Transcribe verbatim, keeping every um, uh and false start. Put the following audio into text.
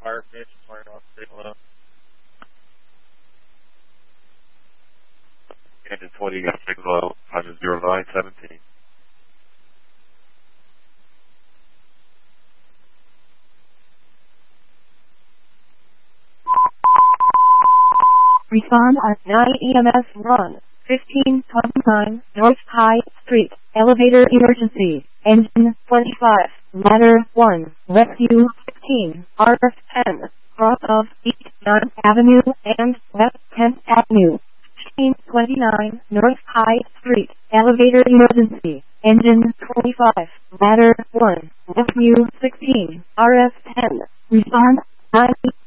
fire station, turning off signal up. Engine twenty, you got signal out, Hunter zero nine seventeen. Respond at nine E M S run, fifteen twenty-nine North High Street, elevator emergency, engine twenty-five, ladder one, rescue fifteen, R F ten, cross of East ninth Avenue and West tenth Avenue, fifteen twenty-nine North High Street, elevator emergency, engine twenty-five, ladder one, rescue sixteen, R F ten, respond nine